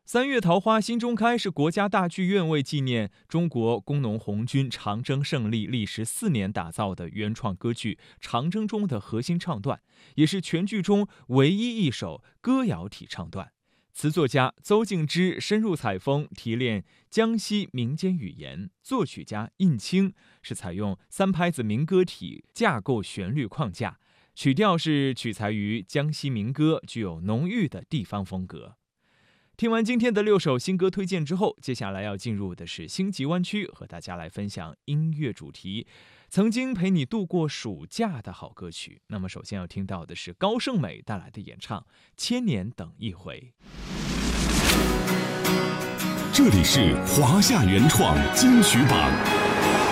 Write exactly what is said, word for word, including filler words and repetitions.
三月桃花心中开是国家大剧院为纪念中国工农红军长征胜利历时四年打造的原创歌剧《长征》中的核心唱段，也是全剧中唯一一首歌谣体唱段。词作家邹静之深入采风，提炼江西民间语言；作曲家印青是采用三拍子民歌体架构旋律框架，曲调是取材于江西民歌，具有浓郁的地方风格。听完今天的六首新歌推荐之后，接下来要进入的是星级湾区，和大家来分享音乐主题曾经陪你度过暑假的好歌曲。那么首先要听到的是高胜美带来的演唱《千年等一回》。 这里是华夏原创金曲榜。